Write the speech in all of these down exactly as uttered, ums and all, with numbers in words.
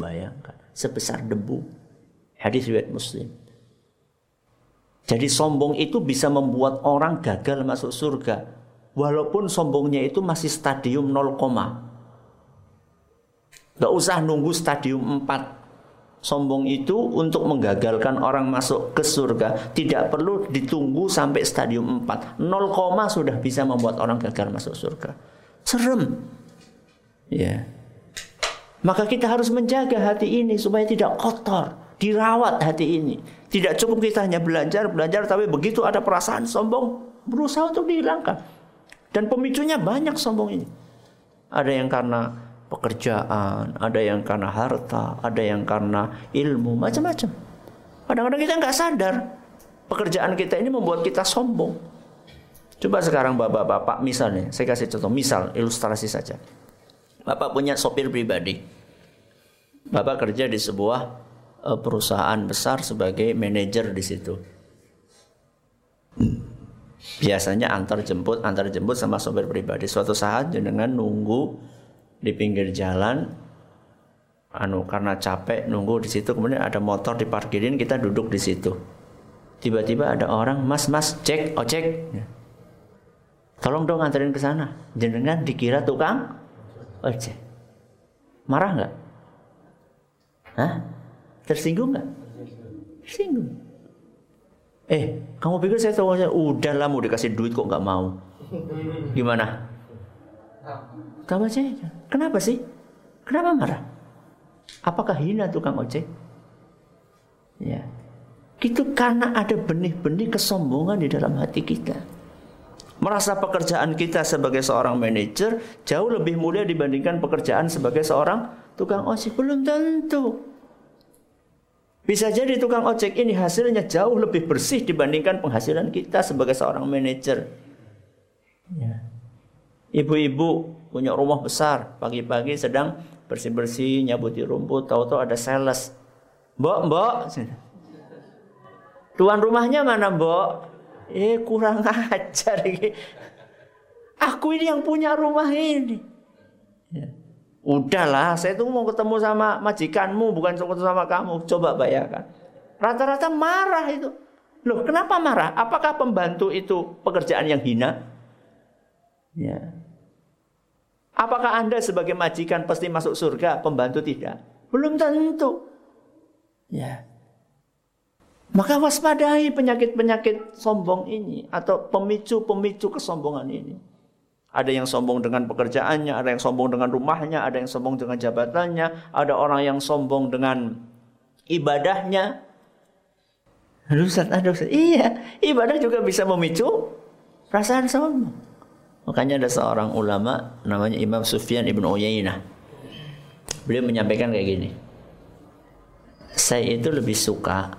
Bayangkan, sebesar debu. Hadis riwayat Muslim. Jadi sombong itu bisa membuat orang gagal masuk surga. Walaupun sombongnya itu masih stadium nol, gak usah nunggu stadium empat. Sombong itu untuk menggagalkan orang masuk ke surga tidak perlu ditunggu sampai stadium empat. nol, sudah bisa membuat orang gagal masuk surga. Serem. Ya. Maka kita harus menjaga hati ini supaya tidak kotor. Dirawat hati ini. Tidak cukup kita hanya belajar, belajar tapi begitu ada perasaan sombong, berusaha untuk dihilangkan. Dan pemicunya banyak sombong ini. Ada yang karena pekerjaan, ada yang karena harta, ada yang karena ilmu, macam-macam. Kadang-kadang kita nggak sadar pekerjaan kita ini membuat kita sombong. Coba sekarang bapak-bapak, misalnya, saya kasih contoh, misal ilustrasi saja. Bapak punya sopir pribadi. Bapak kerja di sebuah uh, perusahaan besar sebagai manajer di situ. Biasanya antar jemput, antar jemput sama sopir pribadi. Suatu saat jenengan nunggu di pinggir jalan, anu karena capek nunggu di situ, kemudian ada motor diparkirin, kita duduk di situ. Tiba-tiba ada orang, mas mas cek ojek, tolong dong anterin ke sana. Jenengan dikira tukang ojek, marah nggak? Hah? Tersinggung nggak? Tersinggung. Eh, kamu pikir saya tahu? Udah lah, mau dikasih duit kok nggak mau? Gimana? Tahu aja. Kenapa sih? Kenapa marah? Apakah hina tukang ojek? Ya. Itu karena ada benih-benih kesombongan di dalam hati kita. Merasa pekerjaan kita sebagai seorang manajer jauh lebih mulia dibandingkan pekerjaan sebagai seorang tukang ojek. Belum tentu. Bisa jadi tukang ojek ini hasilnya jauh lebih bersih dibandingkan penghasilan kita sebagai seorang manajer. Ya. Ibu-ibu punya rumah besar, pagi-pagi sedang bersih-bersih, nyabuti rumput, tahu-tahu ada sales. Mbok, mbok. Tuan rumahnya mana, mbok? Eh, kurang ajar. Aku ini yang punya rumah ini. Ya. Udahlah, saya tuh mau ketemu sama majikanmu, bukan ketemu sama kamu. Coba bayangkan. Rata-rata marah itu. Loh, kenapa marah? Apakah pembantu itu pekerjaan yang hina? Ya. Apakah Anda sebagai majikan pasti masuk surga, pembantu tidak? Belum tentu. Ya. Maka waspadai penyakit-penyakit sombong ini atau pemicu-pemicu kesombongan ini. Ada yang sombong dengan pekerjaannya, ada yang sombong dengan rumahnya, ada yang sombong dengan jabatannya, ada orang yang sombong dengan ibadahnya. Aduh Ustaz, aduh Ustaz. Iya, ibadah juga bisa memicu perasaan sombong. Makanya ada seorang ulama namanya Imam Sufyan ibn Uyainah. Beliau menyampaikan kayak gini. Saya itu lebih suka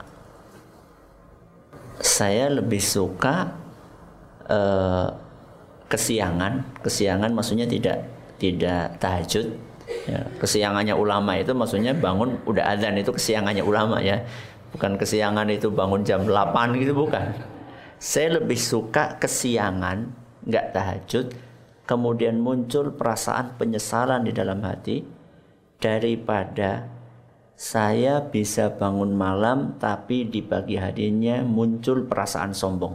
Saya lebih suka uh, kesiangan. Kesiangan maksudnya tidak tidak tahajud. Ya, kesiangannya ulama itu maksudnya bangun udah adzan, itu kesiangannya ulama ya. Bukan kesiangan itu bangun jam delapan gitu, bukan. Saya lebih suka kesiangan, nggak tahajud, kemudian muncul perasaan penyesalan di dalam hati, daripada saya bisa bangun malam tapi di pagi harinya muncul perasaan sombong.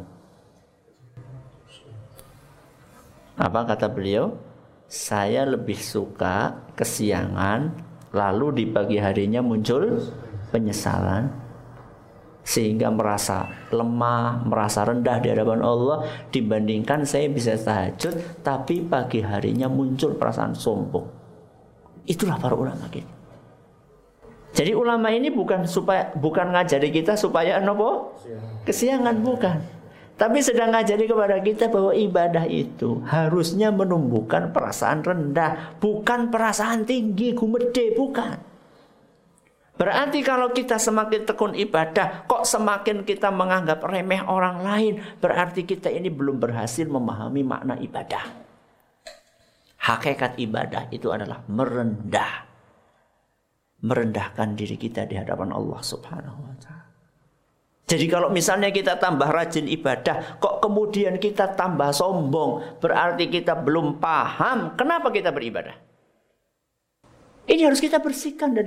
Apa kata beliau? Saya lebih suka kesiangan lalu di pagi harinya muncul penyesalan, sehingga merasa lemah, merasa rendah di hadapan Allah, dibandingkan saya bisa tahajud tapi pagi harinya muncul perasaan sombong. Itulah para ulama kita. Jadi ulama ini bukan supaya bukan ngajari kita supaya nopo kesiangan, bukan. Tapi sedang ngajari kepada kita bahwa ibadah itu harusnya menumbuhkan perasaan rendah, bukan perasaan tinggi, gumede, bukan. Berarti kalau kita semakin tekun ibadah, kok semakin kita menganggap remeh orang lain, berarti kita ini belum berhasil memahami makna ibadah. Hakikat ibadah itu adalah merendah. Merendahkan diri kita di hadapan Allah Subhanahu wa ta'ala. Jadi kalau misalnya kita tambah rajin ibadah, kok kemudian kita tambah sombong, berarti kita belum paham kenapa kita beribadah. Ini harus kita bersihkan dari